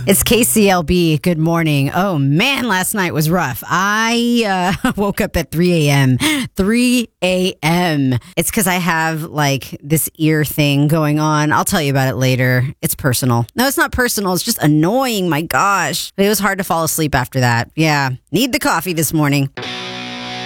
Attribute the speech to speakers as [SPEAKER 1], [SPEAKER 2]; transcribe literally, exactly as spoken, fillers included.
[SPEAKER 1] It's K C L B. Good morning. Oh, man, last night was rough. I uh, woke up at three a.m. three a.m. It's because I have, like, this ear thing going on. I'll tell you about it later. It's personal. No, it's not personal. It's just annoying. My gosh. But it was hard to fall asleep after that. Yeah. Need the coffee this morning.